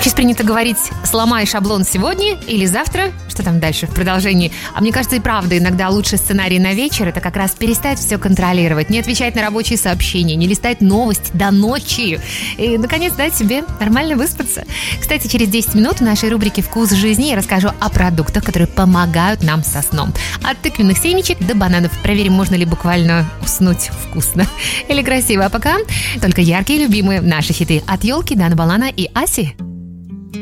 Сейчас принято говорить: сломай шаблон сегодня или завтра. Что там дальше в продолжении? А мне кажется, и правда, иногда лучший сценарий на вечер — это как раз перестать все контролировать, не отвечать на рабочие сообщения, не листать новости до ночи и, наконец, дать себе нормально выспаться. Кстати, через 10 минут в нашей рубрике «Вкус жизни» я расскажу о продуктах, которые помогают нам со сном. От тыквенных семечек до бананов. Проверим, можно ли буквально уснуть вкусно или красиво. А пока только яркие любимые наши хиты от Ёлки, Дана Балана и Аси.